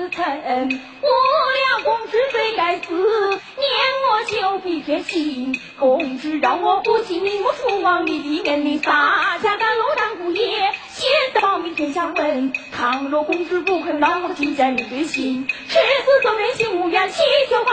子臣，我俩公知罪该死，念我就比天行。公知让我不信，我楚王里的面令撒下甘露当姑爷，现在保民天下闻。倘若公知不肯，让我进山面对刑，誓死做人心无怨，祈求